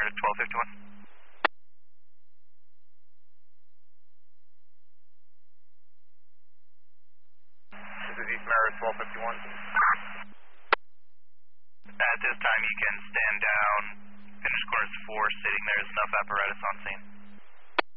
1251. This is East Maris 1251. At this time, you can stand down, finish course 4, stating there is enough apparatus on scene.